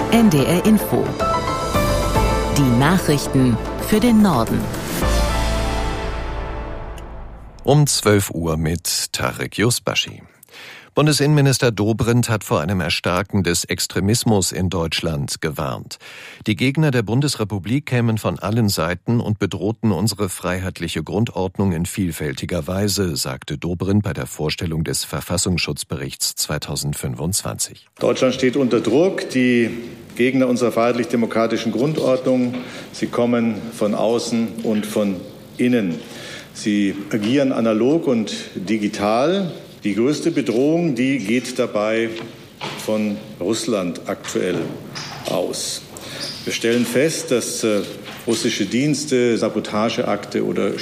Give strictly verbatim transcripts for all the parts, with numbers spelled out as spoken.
N D R Info. Die Nachrichten für den Norden. Um zwölf Uhr mit Tarek Yusbashi. Bundesinnenminister Dobrindt hat vor einem Erstarken des Extremismus in Deutschland gewarnt. Die Gegner der Bundesrepublik kämen von allen Seiten und bedrohten unsere freiheitliche Grundordnung in vielfältiger Weise, sagte Dobrindt bei der Vorstellung des Verfassungsschutzberichts zweitausendfünfundzwanzig. Deutschland steht unter Druck. Die Gegner unserer freiheitlich-demokratischen Grundordnung, sie kommen von außen und von innen. Sie agieren analog und digital. Die größte Bedrohung, die geht dabei von Russland aktuell aus. Wir stellen fest, dass äh, russische Dienste Sabotageakte oder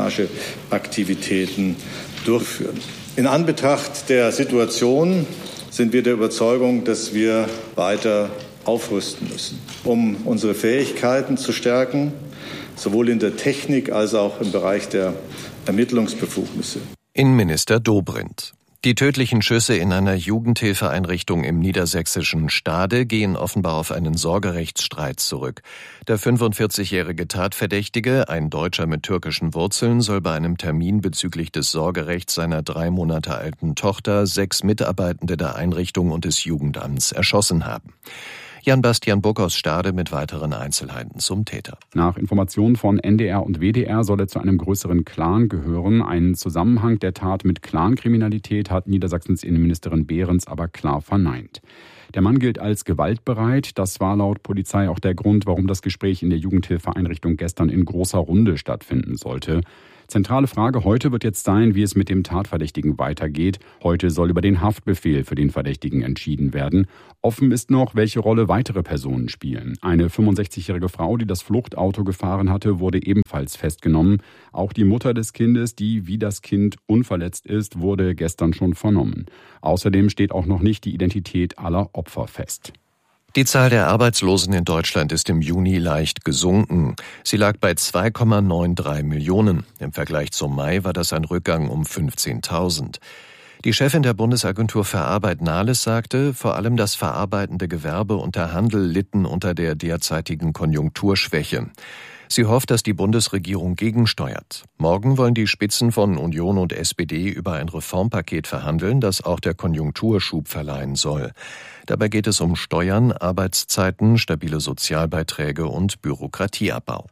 Spionageaktivitäten durchführen. In Anbetracht der Situation sind wir der Überzeugung, dass wir weiter aufrüsten müssen, um unsere Fähigkeiten zu stärken, sowohl in der Technik als auch im Bereich der Ermittlungsbefugnisse. Innenminister Dobrindt. Die tödlichen Schüsse in einer Jugendhilfeeinrichtung im niedersächsischen Stade gehen offenbar auf einen Sorgerechtsstreit zurück. Der fünfundvierzigjährige Tatverdächtige, ein Deutscher mit türkischen Wurzeln, soll bei einem Termin bezüglich des Sorgerechts seiner drei Monate alten Tochter sechs Mitarbeitende der Einrichtung und des Jugendamts erschossen haben. Jan-Bastian Buck aus Stade mit weiteren Einzelheiten zum Täter. Nach Informationen von N D R und W D R soll er zu einem größeren Clan gehören. Einen Zusammenhang der Tat mit Clankriminalität hat Niedersachsens Innenministerin Behrens aber klar verneint. Der Mann gilt als gewaltbereit. Das war laut Polizei auch der Grund, warum das Gespräch in der Jugendhilfeeinrichtung gestern in großer Runde stattfinden sollte. Zentrale Frage heute wird jetzt sein, wie es mit dem Tatverdächtigen weitergeht. Heute soll über den Haftbefehl für den Verdächtigen entschieden werden. Offen ist noch, welche Rolle weitere Personen spielen. Eine fünfundsechzigjährige Frau, die das Fluchtauto gefahren hatte, wurde ebenfalls festgenommen. Auch die Mutter des Kindes, die wie das Kind unverletzt ist, wurde gestern schon vernommen. Außerdem steht auch noch nicht die Identität aller Opfer fest. Die Zahl der Arbeitslosen in Deutschland ist im Juni leicht gesunken. Sie lag bei zwei Komma dreiundneunzig Millionen. Im Vergleich zum Mai war das ein Rückgang um fünfzehntausend. Die Chefin der Bundesagentur für Arbeit Nahles sagte, vor allem das verarbeitende Gewerbe und der Handel litten unter der derzeitigen Konjunkturschwäche. Sie hofft, dass die Bundesregierung gegensteuert. Morgen wollen die Spitzen von Union und S P D über ein Reformpaket verhandeln, das auch der Konjunktur Schub verleihen soll. Dabei geht es um Steuern, Arbeitszeiten, stabile Sozialbeiträge und Bürokratieabbau.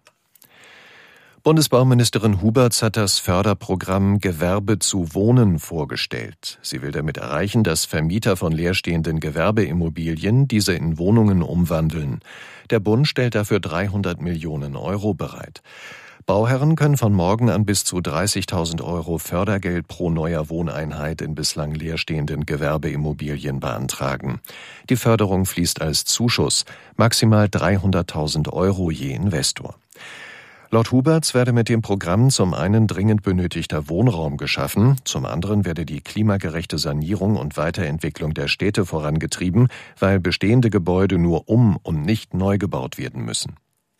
Bundesbauministerin Huberts hat das Förderprogramm Gewerbe zu Wohnen vorgestellt. Sie will damit erreichen, dass Vermieter von leerstehenden Gewerbeimmobilien diese in Wohnungen umwandeln. Der Bund stellt dafür dreihundert Millionen Euro bereit. Bauherren können von morgen an bis zu dreißigtausend Euro Fördergeld pro neuer Wohneinheit in bislang leerstehenden Gewerbeimmobilien beantragen. Die Förderung fließt als Zuschuss, maximal dreihunderttausend Euro je Investor. Laut Huberts werde mit dem Programm zum einen dringend benötigter Wohnraum geschaffen, zum anderen werde die klimagerechte Sanierung und Weiterentwicklung der Städte vorangetrieben, weil bestehende Gebäude nur um- und nicht neu gebaut werden müssen.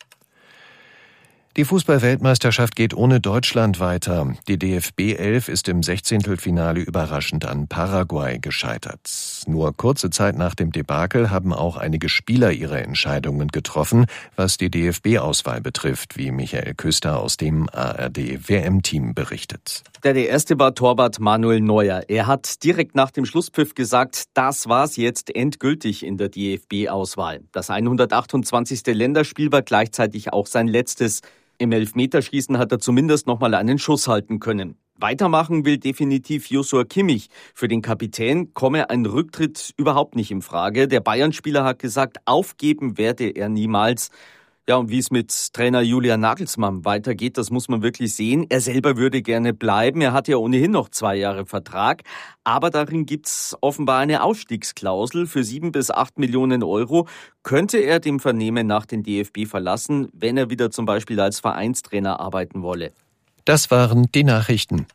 Die Fußball-Weltmeisterschaft geht ohne Deutschland weiter. Die D F B elf ist im Sechzehntelfinale überraschend an Paraguay gescheitert. Nur kurze Zeit nach dem Debakel haben auch einige Spieler ihre Entscheidungen getroffen, was die D F B-Auswahl betrifft, wie Michael Küster aus dem A R D-W M-Team berichtet. Der, der erste war Torwart Manuel Neuer. Er hat direkt nach dem Schlusspfiff gesagt, das war's jetzt endgültig in der D F B-Auswahl. Das hundertachtundzwanzigste Länderspiel war gleichzeitig auch sein letztes. Im Elfmeterschießen hat er zumindest noch mal einen Schuss halten können. Weitermachen will definitiv Joshua Kimmich. Für den Kapitän komme ein Rücktritt überhaupt nicht in Frage. Der Bayern-Spieler hat gesagt, aufgeben werde er niemals. Ja, und wie es mit Trainer Julian Nagelsmann weitergeht, das muss man wirklich sehen. Er selber würde gerne bleiben. Er hat ja ohnehin noch zwei Jahre Vertrag. Aber darin gibt's offenbar eine Ausstiegsklausel. Für sieben bis acht Millionen Euro könnte er dem Vernehmen nach den D F B verlassen, wenn er wieder zum Beispiel als Vereinstrainer arbeiten wolle. Das waren die Nachrichten.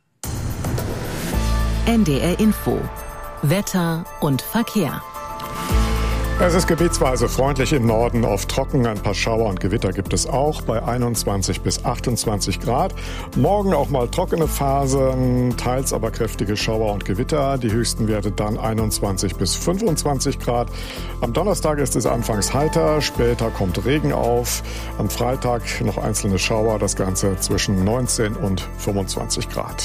N D R Info. Wetter und Verkehr. Es ist gebietsweise freundlich im Norden, oft trocken, ein paar Schauer und Gewitter gibt es auch bei einundzwanzig bis achtundzwanzig Grad. Morgen auch mal trockene Phasen, teils aber kräftige Schauer und Gewitter. Die höchsten Werte dann einundzwanzig bis fünfundzwanzig Grad. Am Donnerstag ist es anfangs heiter, später kommt Regen auf. Am Freitag noch einzelne Schauer, das Ganze zwischen neunzehn und fünfundzwanzig Grad.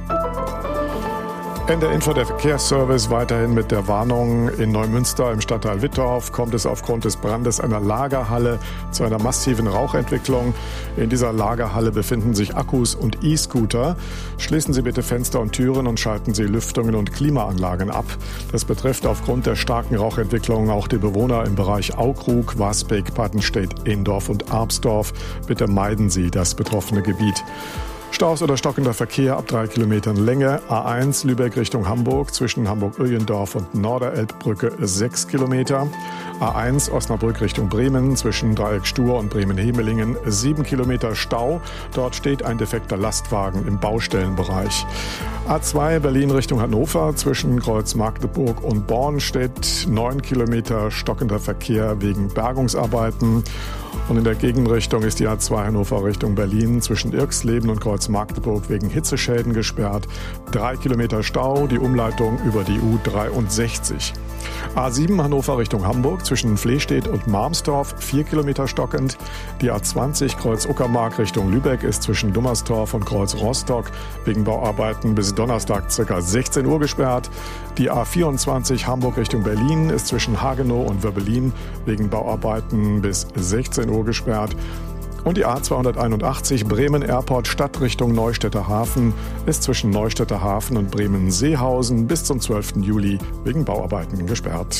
In der Info der Verkehrsservice weiterhin mit der Warnung: In Neumünster im Stadtteil Wittorf kommt es aufgrund des Brandes einer Lagerhalle zu einer massiven Rauchentwicklung. In dieser Lagerhalle befinden sich Akkus und E-Scooter. Schließen Sie bitte Fenster und Türen und schalten Sie Lüftungen und Klimaanlagen ab. Das betrifft aufgrund der starken Rauchentwicklung auch die Bewohner im Bereich Aukrug, Wasbeck, Pattenstedt, Indorf und Arpsdorf. Bitte meiden Sie das betroffene Gebiet. Staus oder stockender Verkehr ab drei Kilometern Länge. A eins Lübeck Richtung Hamburg zwischen Hamburg-Öhlendorf und Norderelbbrücke sechs Kilometer. A eins Osnabrück Richtung Bremen zwischen Dreieck Stur und Bremen-Hemelingen sieben Kilometer Stau. Dort steht ein defekter Lastwagen im Baustellenbereich. A zwei Berlin Richtung Hannover zwischen Kreuz Magdeburg und Born steht neun Kilometer stockender Verkehr wegen Bergungsarbeiten. Und in der Gegenrichtung ist die A zwei Hannover Richtung Berlin zwischen Irxleben und Kreuz Magdeburg wegen Hitzeschäden gesperrt. Drei Kilometer Stau, die Umleitung über die U dreiundsechzig. A sieben Hannover Richtung Hamburg zwischen Flehstedt und Marmstorf vier Kilometer stockend. Die A zwanzig Kreuz Uckermark Richtung Lübeck ist zwischen Dummerstorf und Kreuz Rostock wegen Bauarbeiten bis Donnerstag ca. sechzehn Uhr gesperrt. Die A vierundzwanzig Hamburg Richtung Berlin ist zwischen Hagenow und Wöbbelin wegen Bauarbeiten bis sechzehn Uhr gesperrt. Und die A zweihunderteinundachtzig Bremen Airport Stadt Richtung Neustädter Hafen ist zwischen Neustädter Hafen und Bremen-Seehausen bis zum zwölften Juli wegen Bauarbeiten gesperrt.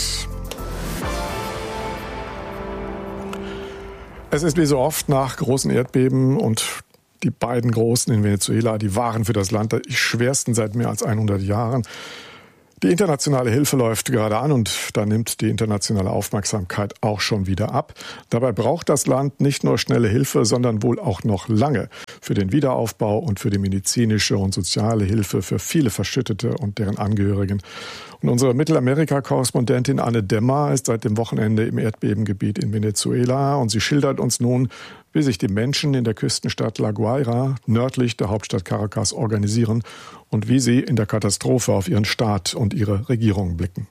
Es ist wie so oft nach großen Erdbeben, und die beiden großen in Venezuela, die waren für das Land die schwersten seit mehr als hundert Jahren. Die internationale Hilfe läuft gerade an, und da nimmt die internationale Aufmerksamkeit auch schon wieder ab. Dabei braucht das Land nicht nur schnelle Hilfe, sondern wohl auch noch lange für den Wiederaufbau und für die medizinische und soziale Hilfe für viele Verschüttete und deren Angehörigen. Und unsere Mittelamerika-Korrespondentin Anne Demmer ist seit dem Wochenende im Erdbebengebiet in Venezuela, und sie schildert uns nun, wie sich die Menschen in der Küstenstadt La Guaira nördlich der Hauptstadt Caracas organisieren und wie sie in der Katastrophe auf ihren Staat und ihre Regierung blicken.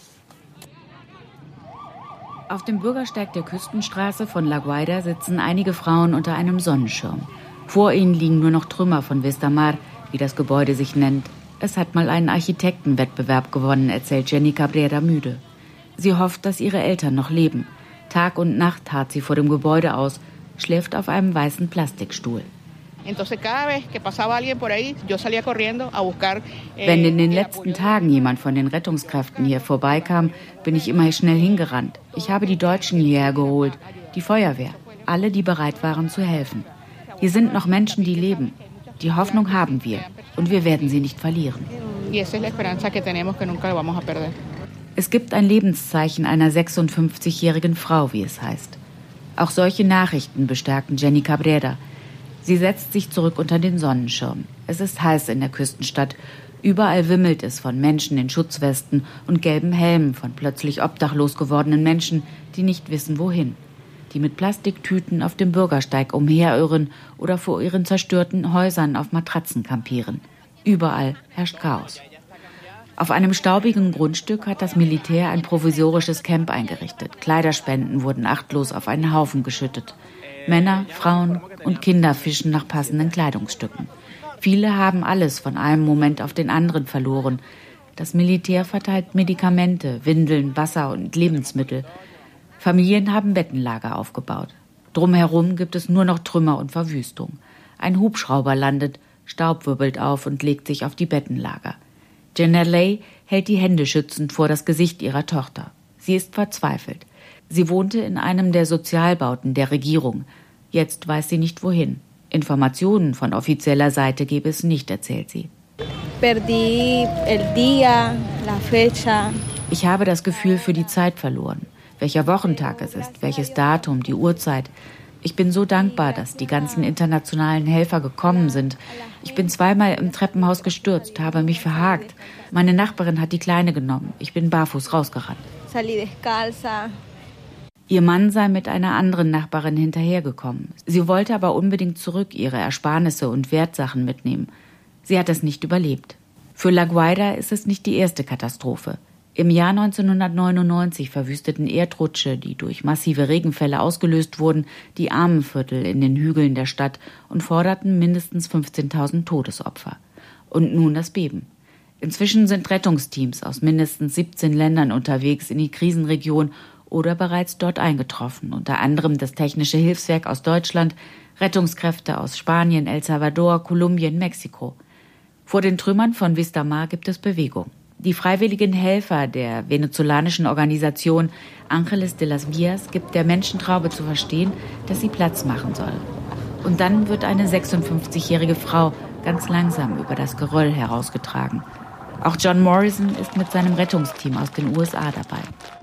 Auf dem Bürgersteig der Küstenstraße von La Guaira sitzen einige Frauen unter einem Sonnenschirm. Vor ihnen liegen nur noch Trümmer von Vistamar, wie das Gebäude sich nennt. Es hat mal einen Architektenwettbewerb gewonnen, erzählt Jenny Cabrera müde. Sie hofft, dass ihre Eltern noch leben. Tag und Nacht harrt sie vor dem Gebäude aus, schläft auf einem weißen Plastikstuhl. Wenn in den letzten Tagen jemand von den Rettungskräften hier vorbeikam, bin ich immer schnell hingerannt. Ich habe die Deutschen hierher geholt, die Feuerwehr, alle, die bereit waren zu helfen. Hier sind noch Menschen, die leben. Die Hoffnung haben wir, und wir werden sie nicht verlieren. Es gibt ein Lebenszeichen einer sechsundfünfzigjährigen Frau, wie es heißt. Auch solche Nachrichten bestärken Jenny Cabrera. Sie setzt sich zurück unter den Sonnenschirm. Es ist heiß in der Küstenstadt. Überall wimmelt es von Menschen in Schutzwesten und gelben Helmen, von plötzlich obdachlos gewordenen Menschen, die nicht wissen, wohin. Die mit Plastiktüten auf dem Bürgersteig umherirren oder vor ihren zerstörten Häusern auf Matratzen kampieren. Überall herrscht Chaos. Auf einem staubigen Grundstück hat das Militär ein provisorisches Camp eingerichtet. Kleiderspenden wurden achtlos auf einen Haufen geschüttet. Männer, Frauen und Kinder fischen nach passenden Kleidungsstücken. Viele haben alles von einem Moment auf den anderen verloren. Das Militär verteilt Medikamente, Windeln, Wasser und Lebensmittel. Familien haben Bettenlager aufgebaut. Drumherum gibt es nur noch Trümmer und Verwüstung. Ein Hubschrauber landet, Staub wirbelt auf und legt sich auf die Bettenlager. Jennerley hält die Hände schützend vor das Gesicht ihrer Tochter. Sie ist verzweifelt. Sie wohnte in einem der Sozialbauten der Regierung. Jetzt weiß sie nicht wohin. Informationen von offizieller Seite gebe es nicht, erzählt sie. Ich habe das Gefühl für die Zeit verloren. Welcher Wochentag es ist, welches Datum, die Uhrzeit. Ich bin so dankbar, dass die ganzen internationalen Helfer gekommen sind. Ich bin zweimal im Treppenhaus gestürzt, habe mich verhakt. Meine Nachbarin hat die Kleine genommen. Ich bin barfuß rausgerannt. Ihr Mann sei mit einer anderen Nachbarin hinterhergekommen. Sie wollte aber unbedingt zurück ihre Ersparnisse und Wertsachen mitnehmen. Sie hat es nicht überlebt. Für La Guaira ist es nicht die erste Katastrophe. Im Jahr neunzehnhundertneunundneunzig verwüsteten Erdrutsche, die durch massive Regenfälle ausgelöst wurden, die Armenviertel in den Hügeln der Stadt und forderten mindestens fünfzehntausend Todesopfer. Und nun das Beben. Inzwischen sind Rettungsteams aus mindestens siebzehn Ländern unterwegs in die Krisenregion oder bereits dort eingetroffen, unter anderem das Technische Hilfswerk aus Deutschland, Rettungskräfte aus Spanien, El Salvador, Kolumbien, Mexiko. Vor den Trümmern von Vista Mar gibt es Bewegung. Die freiwilligen Helfer der venezolanischen Organisation Ángeles de las Vías gibt der Menschentraube zu verstehen, dass sie Platz machen soll. Und dann wird eine sechsundfünfzigjährige Frau ganz langsam über das Geröll herausgetragen. Auch John Morrison ist mit seinem Rettungsteam aus den U S A dabei.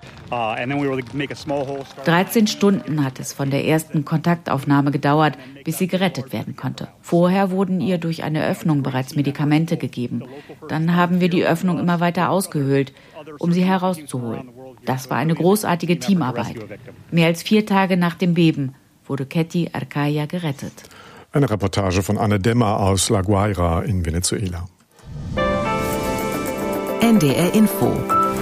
dreizehn Stunden hat es von der ersten Kontaktaufnahme gedauert, bis sie gerettet werden konnte. Vorher wurden ihr durch eine Öffnung bereits Medikamente gegeben. Dann haben wir die Öffnung immer weiter ausgehöhlt, um sie herauszuholen. Das war eine großartige Teamarbeit. Mehr als vier Tage nach dem Beben wurde Ketty Arcaya gerettet. Eine Reportage von Anne Demmer aus La Guaira in Venezuela. N D R Info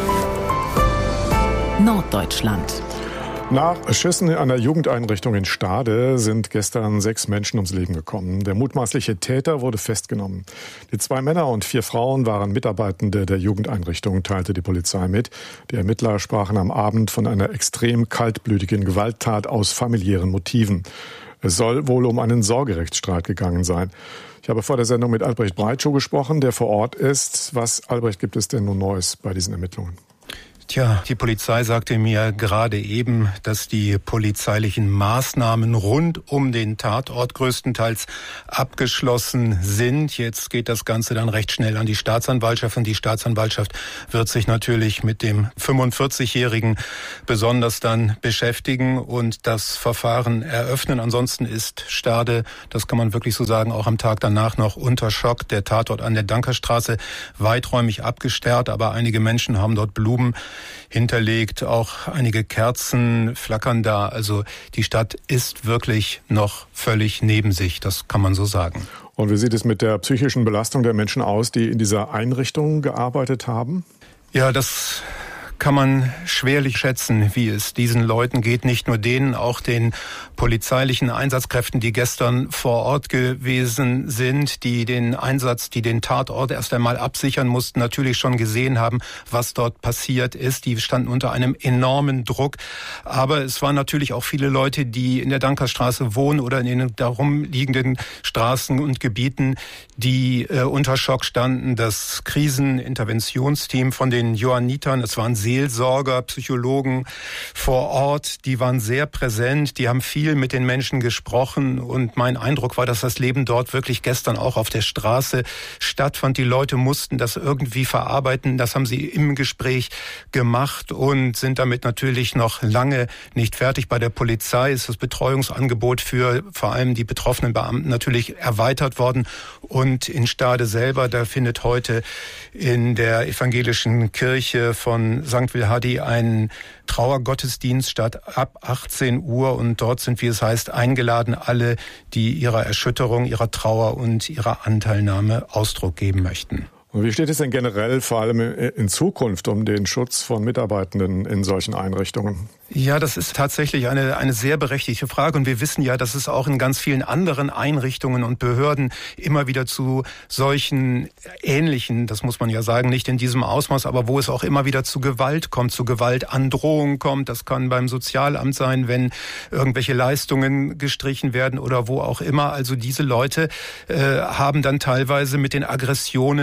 Norddeutschland. Nach Schüssen in einer Jugendeinrichtung in Stade sind gestern sechs Menschen ums Leben gekommen. Der mutmaßliche Täter wurde festgenommen. Die zwei Männer und vier Frauen waren Mitarbeitende der Jugendeinrichtung, teilte die Polizei mit. Die Ermittler sprachen am Abend von einer extrem kaltblütigen Gewalttat aus familiären Motiven. Es soll wohl um einen Sorgerechtsstreit gegangen sein. Ich habe vor der Sendung mit Albrecht Breitschow gesprochen, der vor Ort ist. Was, Albrecht, gibt es denn nun Neues bei diesen Ermittlungen? Tja, die Polizei sagte mir gerade eben, dass die polizeilichen Maßnahmen rund um den Tatort größtenteils abgeschlossen sind. Jetzt geht das Ganze dann recht schnell an die Staatsanwaltschaft und die Staatsanwaltschaft wird sich natürlich mit dem fünfundvierzigjährigen besonders dann beschäftigen und das Verfahren eröffnen. Ansonsten ist Stade, das kann man wirklich so sagen, auch am Tag danach noch unter Schock. Der Tatort an der Dankerstraße weiträumig abgesperrt, aber einige Menschen haben dort Blumen hinterlegt, auch einige Kerzen flackern da. Also die Stadt ist wirklich noch völlig neben sich, das kann man so sagen. Und wie sieht es mit der psychischen Belastung der Menschen aus, die in dieser Einrichtung gearbeitet haben? Ja, das kann man schwerlich schätzen, wie es diesen Leuten geht. Nicht nur denen, auch den polizeilichen Einsatzkräften, die gestern vor Ort gewesen sind, die den Einsatz, die den Tatort erst einmal absichern mussten, natürlich schon gesehen haben, was dort passiert ist. Die standen unter einem enormen Druck. Aber es waren natürlich auch viele Leute, die in der Dankerstraße wohnen oder in den darum liegenden Straßen und Gebieten, die äh, unter Schock standen. Das Kriseninterventionsteam von den Johannitern, es waren Seelsorger, Psychologen vor Ort, die waren sehr präsent, die haben viel mit den Menschen gesprochen und mein Eindruck war, dass das Leben dort wirklich gestern auch auf der Straße stattfand. Die Leute mussten das irgendwie verarbeiten, das haben sie im Gespräch gemacht und sind damit natürlich noch lange nicht fertig. Bei der Polizei ist das Betreuungsangebot für vor allem die betroffenen Beamten natürlich erweitert worden und in Stade selber, da findet heute in der evangelischen Kirche von Sankt Wilhadi ein Trauergottesdienst statt ab achtzehn Uhr und dort sind, wie es heißt, eingeladen alle, die ihrer Erschütterung, ihrer Trauer und ihrer Anteilnahme Ausdruck geben möchten. Und wie steht es denn generell vor allem in Zukunft um den Schutz von Mitarbeitenden in solchen Einrichtungen? Ja, das ist tatsächlich eine, eine sehr berechtigte Frage. Und wir wissen ja, dass es auch in ganz vielen anderen Einrichtungen und Behörden immer wieder zu solchen ähnlichen, das muss man ja sagen, nicht in diesem Ausmaß, aber wo es auch immer wieder zu Gewalt kommt, zu Gewaltandrohung kommt. Das kann beim Sozialamt sein, wenn irgendwelche Leistungen gestrichen werden oder wo auch immer. Also diese Leute äh, haben dann teilweise mit den Aggressionen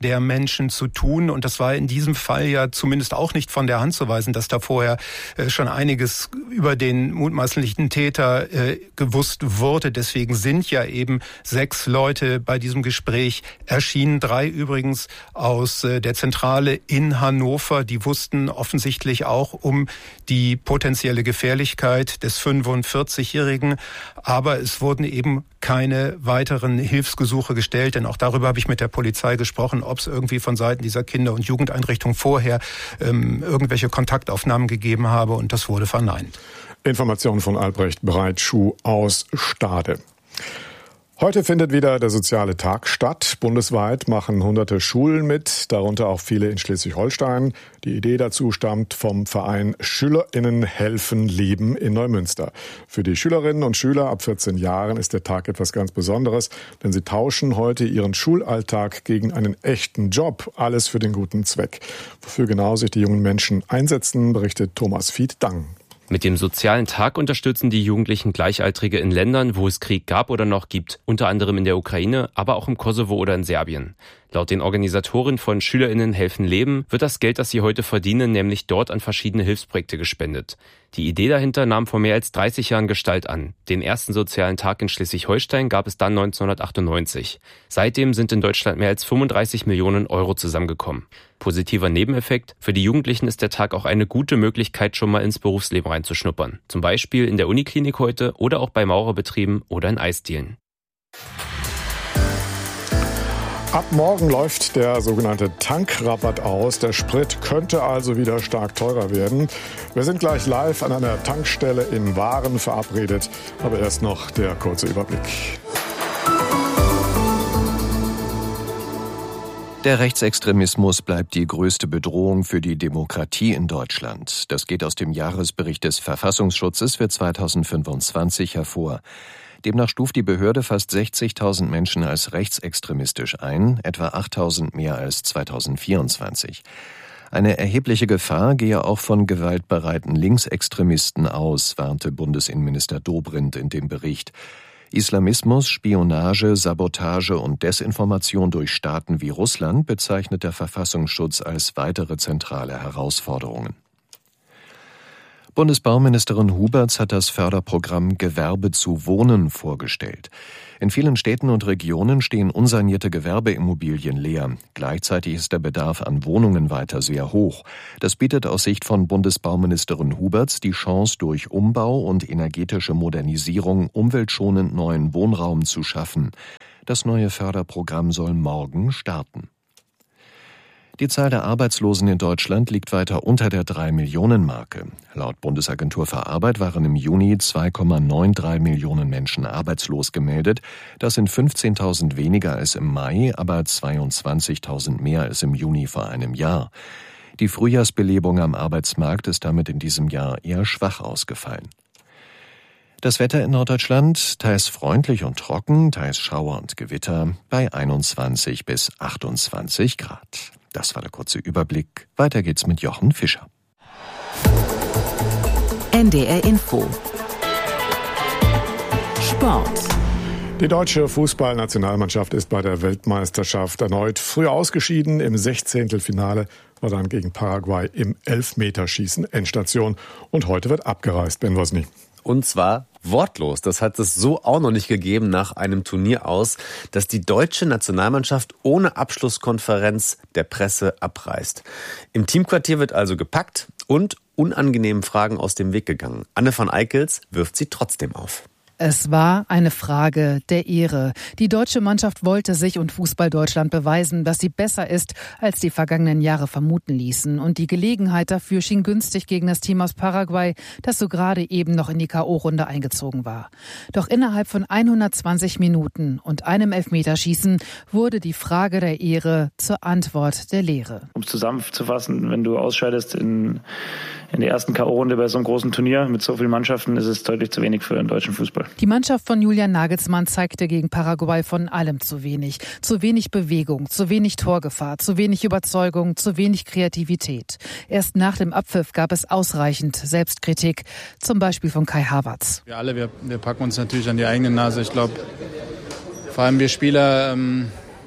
der Menschen zu tun. Und das war in diesem Fall ja zumindest auch nicht von der Hand zu weisen, dass da vorher äh, schon einiges über den mutmaßlichen Täter äh, gewusst wurde. Deswegen sind ja eben sechs Leute bei diesem Gespräch erschienen. Drei übrigens aus äh, der Zentrale in Hannover. Die wussten offensichtlich auch um die potenzielle Gefährlichkeit des fünfundvierzigjährigen. Aber es wurden eben keine weiteren Hilfsgesuche gestellt, denn auch darüber habe ich mit der Polizei gesprochen, ob es irgendwie von Seiten dieser Kinder- und Jugendeinrichtung vorher ähm, irgendwelche Kontaktaufnahmen gegeben habe, und das wurde verneint. Informationen von Albrecht Breitschuh aus Stade. Heute findet wieder der Soziale Tag statt. Bundesweit machen hunderte Schulen mit, darunter auch viele in Schleswig-Holstein. Die Idee dazu stammt vom Verein SchülerInnen helfen Leben in Neumünster. Für die Schülerinnen und Schüler ab vierzehn Jahren ist der Tag etwas ganz Besonderes, denn sie tauschen heute ihren Schulalltag gegen einen echten Job. Alles für den guten Zweck. Wofür genau sich die jungen Menschen einsetzen, berichtet Thomas Fied-Dang. Mit dem Sozialen Tag unterstützen die Jugendlichen Gleichaltrige in Ländern, wo es Krieg gab oder noch gibt, unter anderem in der Ukraine, aber auch im Kosovo oder in Serbien. Laut den Organisatoren von SchülerInnen helfen Leben wird das Geld, das sie heute verdienen, nämlich dort an verschiedene Hilfsprojekte gespendet. Die Idee dahinter nahm vor mehr als dreißig Jahren Gestalt an. Den ersten Sozialen Tag in Schleswig-Holstein gab es dann neunzehnhundertachtundneunzig. Seitdem sind in Deutschland mehr als fünfunddreißig Millionen Euro zusammengekommen. Positiver Nebeneffekt: Für die Jugendlichen ist der Tag auch eine gute Möglichkeit, schon mal ins Berufsleben reinzuschnuppern. Zum Beispiel in der Uniklinik heute oder auch bei Maurerbetrieben oder in Eisdielen. Ab morgen läuft der sogenannte Tankrabatt aus. Der Sprit könnte also wieder stark teurer werden. Wir sind gleich live an einer Tankstelle in Waren verabredet. Aber erst noch der kurze Überblick. Der Rechtsextremismus bleibt die größte Bedrohung für die Demokratie in Deutschland. Das geht aus dem Jahresbericht des Verfassungsschutzes für zweitausendfünfundzwanzig hervor. Demnach stuft die Behörde fast sechzigtausend Menschen als rechtsextremistisch ein, etwa achttausend mehr als zweitausendvierundzwanzig. Eine erhebliche Gefahr gehe auch von gewaltbereiten Linksextremisten aus, warnte Bundesinnenminister Dobrindt in dem Bericht. Islamismus, Spionage, Sabotage und Desinformation durch Staaten wie Russland bezeichnet der Verfassungsschutz als weitere zentrale Herausforderungen. Bundesbauministerin Huberts hat das Förderprogramm Gewerbe zu Wohnen vorgestellt. In vielen Städten und Regionen stehen unsanierte Gewerbeimmobilien leer. Gleichzeitig ist der Bedarf an Wohnungen weiter sehr hoch. Das bietet aus Sicht von Bundesbauministerin Huberts die Chance, durch Umbau und energetische Modernisierung umweltschonend neuen Wohnraum zu schaffen. Das neue Förderprogramm soll morgen starten. Die Zahl der Arbeitslosen in Deutschland liegt weiter unter der drei Millionen Marke. Laut Bundesagentur für Arbeit waren im Juni zwei Komma drei neun Millionen Menschen arbeitslos gemeldet. Das sind fünfzehntausend weniger als im Mai, aber zweiundzwanzigtausend mehr als im Juni vor einem Jahr. Die Frühjahrsbelebung am Arbeitsmarkt ist damit in diesem Jahr eher schwach ausgefallen. Das Wetter in Norddeutschland, teils freundlich und trocken, teils Schauer und Gewitter, bei einundzwanzig bis achtundzwanzig Grad. Das war der kurze Überblick. Weiter geht's mit Jochen Fischer. N D R Info. Sport. Die deutsche Fußballnationalmannschaft ist bei der Weltmeisterschaft erneut früh ausgeschieden. Im Sechzehntelfinale war dann gegen Paraguay im Elfmeterschießen Endstation. Und heute wird abgereist, Ben Wosny. Und zwar wortlos. Das hat es so auch noch nicht gegeben nach einem Turnier aus, dass die deutsche Nationalmannschaft ohne Abschlusskonferenz der Presse abreist. Im Teamquartier wird also gepackt und unangenehmen Fragen aus dem Weg gegangen. Anne van Eickels wirft sie trotzdem auf. Es war eine Frage der Ehre. Die deutsche Mannschaft wollte sich und Fußball-Deutschland beweisen, dass sie besser ist, als die vergangenen Jahre vermuten ließen. Und die Gelegenheit dafür schien günstig gegen das Team aus Paraguay, das so gerade eben noch in die K O-Runde eingezogen war. Doch innerhalb von hundertzwanzig Minuten und einem Elfmeterschießen wurde die Frage der Ehre zur Antwort der Lehre. Um es zusammenzufassen, wenn du ausscheidest in, in der ersten K O-Runde bei so einem großen Turnier mit so vielen Mannschaften, ist es deutlich zu wenig für den deutschen Fußball. Die Mannschaft von Julian Nagelsmann zeigte gegen Paraguay von allem zu wenig. Zu wenig Bewegung, zu wenig Torgefahr, zu wenig Überzeugung, zu wenig Kreativität. Erst nach dem Abpfiff gab es ausreichend Selbstkritik, zum Beispiel von Kai Havertz. Wir alle, wir, wir packen uns natürlich an die eigene Nase. Ich glaube, vor allem wir Spieler ähm,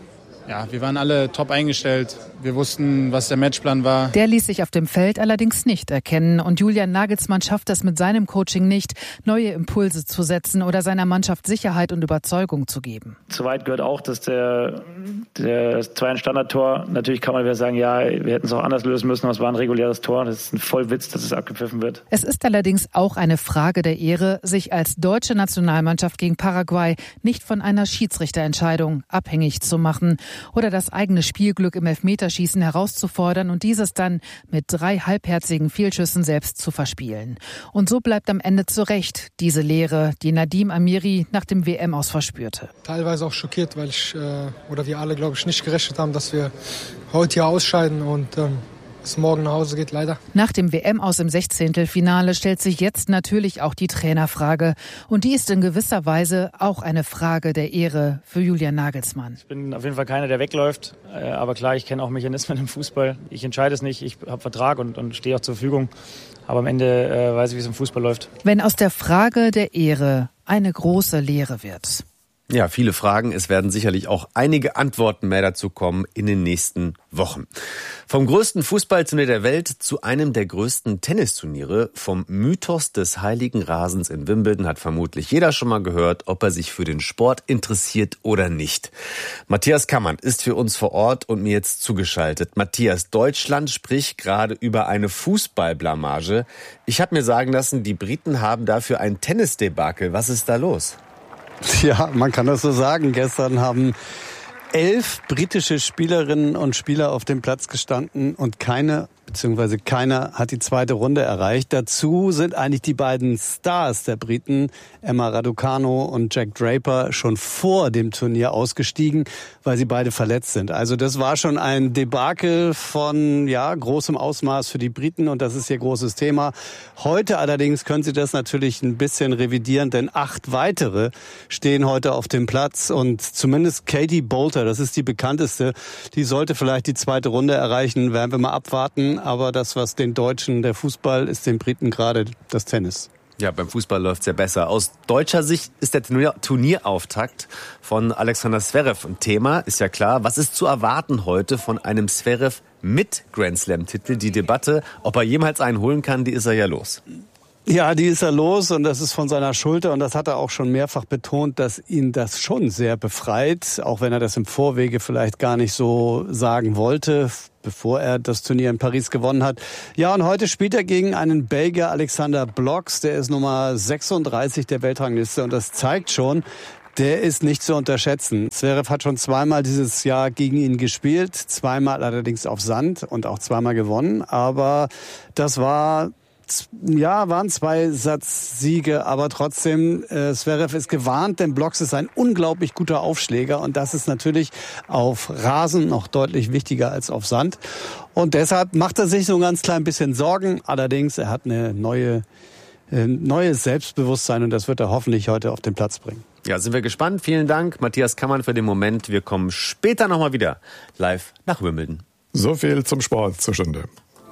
Ja, wir waren alle top eingestellt. Wir wussten, was der Matchplan war. Der ließ sich auf dem Feld allerdings nicht erkennen. Und Julian Nagelsmann schafft es mit seinem Coaching nicht, neue Impulse zu setzen oder seiner Mannschaft Sicherheit und Überzeugung zu geben. Zu weit gehört auch, dass der, der zweite Standardtor, natürlich kann man wieder sagen, ja, wir hätten es auch anders lösen müssen, aber es war ein reguläres Tor. Das ist ein Vollwitz, dass es abgepfiffen wird. Es ist allerdings auch eine Frage der Ehre, sich als deutsche Nationalmannschaft gegen Paraguay nicht von einer Schiedsrichterentscheidung abhängig zu machen oder das eigene Spielglück im Elfmeterschießen herauszufordern und dieses dann mit drei halbherzigen Fehlschüssen selbst zu verspielen. Und so bleibt am Ende zu Recht diese Leere, die Nadim Amiri nach dem W M-Aus verspürte. Teilweise auch schockiert, weil ich äh, oder wir alle, glaube ich, nicht gerechnet haben, dass wir heute hier ausscheiden und ähm es morgen nach Hause geht, leider. Nach dem W M-Aus im Sechzehntelfinale stellt sich jetzt natürlich auch die Trainerfrage. Und die ist in gewisser Weise auch eine Frage der Ehre für Julian Nagelsmann. Ich bin auf jeden Fall keiner, der wegläuft. Aber klar, ich kenne auch Mechanismen im Fußball. Ich entscheide es nicht. Ich habe Vertrag und, und stehe auch zur Verfügung. Aber am Ende äh, weiß ich, wie es im Fußball läuft. Wenn aus der Frage der Ehre eine große Lehre wird. Ja, viele Fragen. Es werden sicherlich auch einige Antworten mehr dazu kommen in den nächsten Wochen. Vom größten Fußballturnier der Welt zu einem der größten Tennisturniere. Vom Mythos des heiligen Rasens in Wimbledon hat vermutlich jeder schon mal gehört, ob er sich für den Sport interessiert oder nicht. Matthias Kammann ist für uns vor Ort und mir jetzt zugeschaltet. Matthias, Deutschland spricht gerade über eine Fußballblamage. Ich habe mir sagen lassen, die Briten haben dafür ein Tennisdebakel. Was ist da los? Ja, man kann das so sagen. Gestern haben elf britische Spielerinnen und Spieler auf dem Platz gestanden und keine, beziehungsweise keiner hat die zweite Runde erreicht. Dazu sind eigentlich die beiden Stars der Briten, Emma Raducanu und Jack Draper, schon vor dem Turnier ausgestiegen, weil sie beide verletzt sind. Also das war schon ein Debakel von ja großem Ausmaß für die Briten und das ist ihr großes Thema. Heute allerdings können sie das natürlich ein bisschen revidieren, denn acht weitere stehen heute auf dem Platz und zumindest Katie Boulter, das ist die bekannteste, die sollte vielleicht die zweite Runde erreichen, werden wir mal abwarten. Aber das, was den Deutschen der Fußball, ist den Briten gerade das Tennis. Ja, beim Fußball läuft's ja besser. Aus deutscher Sicht ist der Turnierauftakt von Alexander Zverev ein Thema, ist ja klar. Was ist zu erwarten heute von einem Zverev mit Grand Slam-Titel? Die Debatte, ob er jemals einen holen kann, die ist er ja los. Ja, die ist er los und das ist von seiner Schulter und das hat er auch schon mehrfach betont, dass ihn das schon sehr befreit, auch wenn er das im Vorwege vielleicht gar nicht so sagen wollte, bevor er das Turnier in Paris gewonnen hat. Ja, und heute spielt er gegen einen Belgier, Alexander Blocks, der ist Nummer sechsunddreißig der Weltrangliste und das zeigt schon, der ist nicht zu unterschätzen. Zverev hat schon zweimal dieses Jahr gegen ihn gespielt, zweimal allerdings auf Sand und auch zweimal gewonnen, aber das war Ja, waren zwei Satzsiege, aber trotzdem, äh, Zverev ist gewarnt, denn Blocks ist ein unglaublich guter Aufschläger und das ist natürlich auf Rasen noch deutlich wichtiger als auf Sand. Und deshalb macht er sich so ein ganz klein bisschen Sorgen, allerdings, er hat eine neue, äh, neues Selbstbewusstsein und das wird er hoffentlich heute auf den Platz bringen. Ja, sind wir gespannt. Vielen Dank, Matthias Kammann, für den Moment. Wir kommen später nochmal wieder live nach Wimbledon. So viel zum Sport zur Stunde.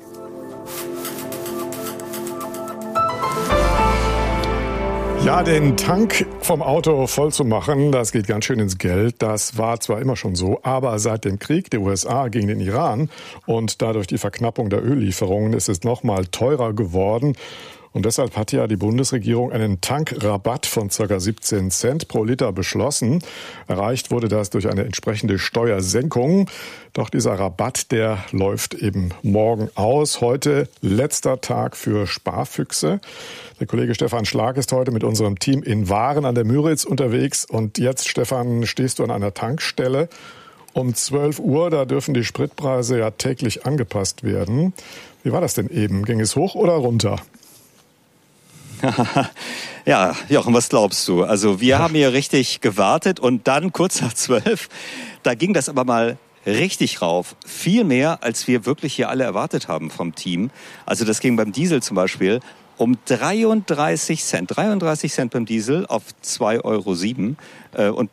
Ja, den Tank vom Auto voll zu machen, das geht ganz schön ins Geld. Das war zwar immer schon so, aber seit dem Krieg der U S A gegen den Iran und dadurch die Verknappung der Öllieferungen ist es noch mal teurer geworden. Und deshalb hat ja die Bundesregierung einen Tankrabatt von ca. siebzehn Cent pro Liter beschlossen. Erreicht wurde das durch eine entsprechende Steuersenkung. Doch dieser Rabatt, der läuft eben morgen aus. Heute letzter Tag für Sparfüchse. Der Kollege Stefan Schlag ist heute mit unserem Team in Waren an der Müritz unterwegs. Und jetzt, Stefan, stehst du an einer Tankstelle. Um zwölf Uhr, da dürfen die Spritpreise ja täglich angepasst werden. Wie war das denn eben? Ging es hoch oder runter? Ja, Jochen, was glaubst du? Also wir haben hier richtig gewartet und dann kurz nach zwölf, da ging das aber mal richtig rauf. Viel mehr, als wir wirklich hier alle erwartet haben vom Team. Also das ging beim Diesel zum Beispiel um dreiunddreißig Cent. dreiunddreißig Cent beim Diesel auf zwei Euro sieben. Und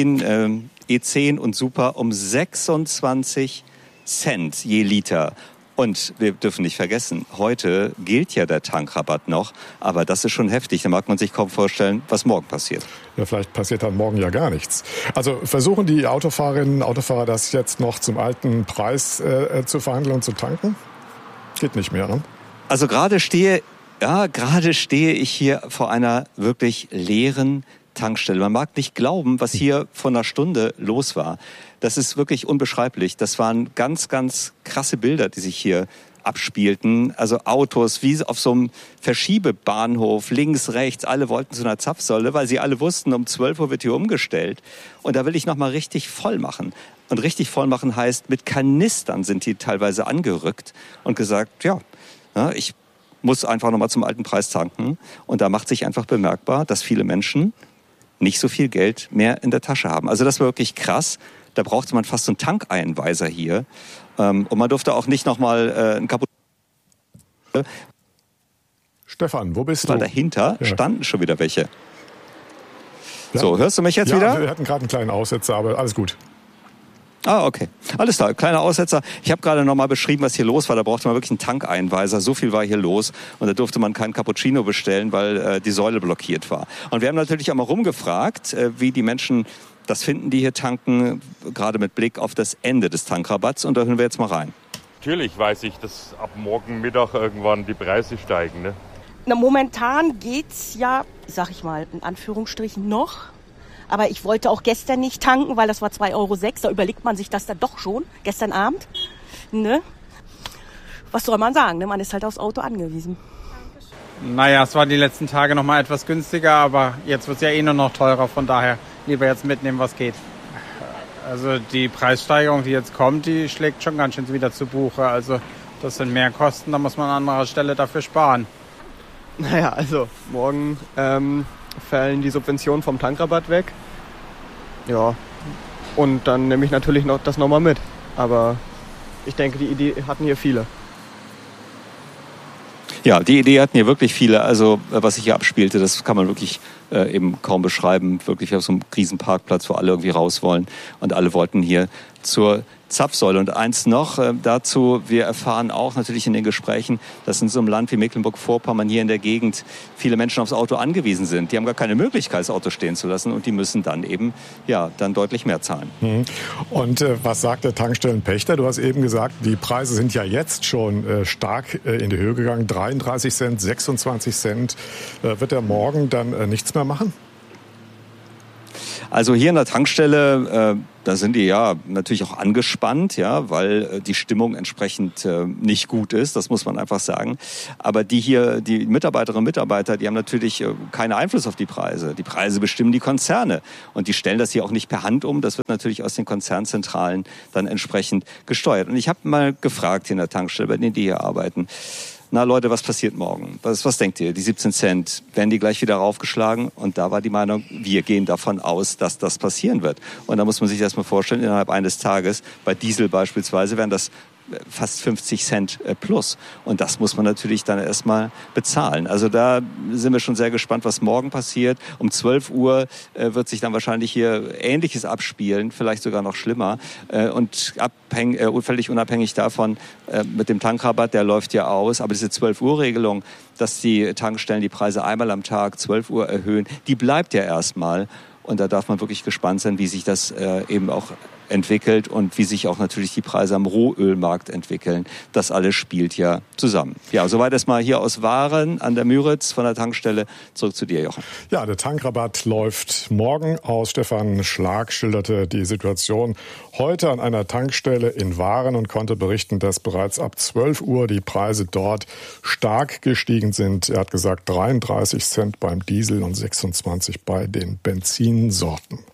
Benzin, E zehn und Super um sechsundzwanzig Cent je Liter. Und wir dürfen nicht vergessen, heute gilt ja der Tankrabatt noch, aber das ist schon heftig. Da mag man sich kaum vorstellen, was morgen passiert. Ja, vielleicht passiert dann morgen ja gar nichts. Also versuchen die Autofahrerinnen und Autofahrer das jetzt noch zum alten Preis äh, zu verhandeln und zu tanken? Geht nicht mehr, ne? Also gerade stehe, ja, gerade stehe ich hier vor einer wirklich leeren Tankstelle. Man mag nicht glauben, was hier vor einer Stunde los war. Das ist wirklich unbeschreiblich. Das waren ganz, ganz krasse Bilder, die sich hier abspielten. Also Autos wie auf so einem Verschiebebahnhof, links, rechts. Alle wollten zu einer Zapfsäule, weil sie alle wussten, um zwölf Uhr wird hier umgestellt. Und da will ich nochmal richtig voll machen. Und richtig voll machen heißt, mit Kanistern sind die teilweise angerückt und gesagt, ja, ich muss einfach nochmal zum alten Preis tanken. Und da macht sich einfach bemerkbar, dass viele Menschen nicht so viel Geld mehr in der Tasche haben. Also das war wirklich krass. Da brauchte man fast so einen Tankeinweiser hier. Und man durfte auch nicht nochmal äh, ein kaputt... Stefan, wo bist Weil du? dahinter ja. standen schon wieder welche. Ja. So, hörst du mich jetzt ja, wieder? Wir hatten gerade einen kleinen Aussetzer, aber alles gut. Ah, okay. Alles klar, kleiner Aussetzer. Ich habe gerade nochmal beschrieben, was hier los war. Da brauchte man wirklich einen Tankeinweiser. So viel war hier los. Und da durfte man keinen Cappuccino bestellen, weil äh, die Säule blockiert war. Und wir haben natürlich auch mal rumgefragt, äh, wie die Menschen das finden, die hier tanken, gerade mit Blick auf das Ende des Tankrabatts. Und da hören wir jetzt mal rein. Natürlich weiß ich, dass ab morgen Mittag irgendwann die Preise steigen, ne? Na, momentan geht's ja, sag ich mal, in Anführungsstrichen noch. Aber ich wollte auch gestern nicht tanken, weil das war zwei Euro sechs. Da überlegt man sich das dann doch schon, gestern Abend. Ne? Was soll man sagen? Ne? Man ist halt aufs Auto angewiesen. Naja, es war die letzten Tage noch mal etwas günstiger, aber jetzt wird es ja eh nur noch teurer. Von daher lieber jetzt mitnehmen, was geht. Also die Preissteigerung, die jetzt kommt, die schlägt schon ganz schön wieder zu Buche. Also das sind mehr Kosten, da muss man an anderer Stelle dafür sparen. Naja, also morgen... Ähm fallen die Subventionen vom Tankrabatt weg. Ja, und dann nehme ich natürlich noch das nochmal mit. Aber ich denke, die Idee hatten hier viele. Ja, die Idee hatten hier wirklich viele. Also was sich hier abspielte, das kann man wirklich äh, eben kaum beschreiben. Wirklich auf so einem Riesenparkplatz, wo alle irgendwie raus wollen. Und alle wollten hier zur Zapfsäule. Und eins noch äh, dazu, wir erfahren auch natürlich in den Gesprächen, dass in so einem Land wie Mecklenburg-Vorpommern hier in der Gegend viele Menschen aufs Auto angewiesen sind. Die haben gar keine Möglichkeit, das Auto stehen zu lassen und die müssen dann eben ja dann deutlich mehr zahlen. Und äh, was sagt der Tankstellenpächter? Du hast eben gesagt, die Preise sind ja jetzt schon äh, stark äh, in die Höhe gegangen. dreiunddreißig Cent, sechsundzwanzig Cent. Äh, wird er morgen dann äh, nichts mehr machen? Also hier in der Tankstelle, äh, da sind die ja natürlich auch angespannt, ja, weil äh, die Stimmung entsprechend äh, nicht gut ist, das muss man einfach sagen. Aber die hier, die Mitarbeiterinnen und Mitarbeiter, die haben natürlich äh, keinen Einfluss auf die Preise. Die Preise bestimmen die Konzerne und die stellen das hier auch nicht per Hand um. Das wird natürlich aus den Konzernzentralen dann entsprechend gesteuert. Und ich habe mal gefragt hier in der Tankstelle, bei denen die hier arbeiten, na Leute, was passiert morgen? Was, was denkt ihr? Die siebzehn Cent, werden die gleich wieder raufgeschlagen? Und da war die Meinung, wir gehen davon aus, dass das passieren wird. Und da muss man sich das mal vorstellen, innerhalb eines Tages, bei Diesel beispielsweise, wären das fast fünfzig Cent plus. Und das muss man natürlich dann erstmal bezahlen. Also da sind wir schon sehr gespannt, was morgen passiert. Um zwölf Uhr äh, wird sich dann wahrscheinlich hier Ähnliches abspielen, vielleicht sogar noch schlimmer. Äh, und abhäng, äh, völlig unabhängig davon, äh, mit dem Tankrabatt, der läuft ja aus. Aber diese zwölf Uhr Regelung, dass die Tankstellen die Preise einmal am Tag zwölf Uhr erhöhen, die bleibt ja erstmal. Und da darf man wirklich gespannt sein, wie sich das äh, eben auch entwickelt und wie sich auch natürlich die Preise am Rohölmarkt entwickeln. Das alles spielt ja zusammen. Ja, soweit erstmal hier aus Waren an der Müritz von der Tankstelle. Zurück zu dir, Jochen. Ja, der Tankrabatt läuft morgen aus. Stefan Schlag schilderte die Situation heute an einer Tankstelle in Waren und konnte berichten, dass bereits ab zwölf Uhr die Preise dort stark gestiegen sind. Er hat gesagt, dreiunddreißig Cent beim Diesel und sechsundzwanzig bei den Benzinsorten.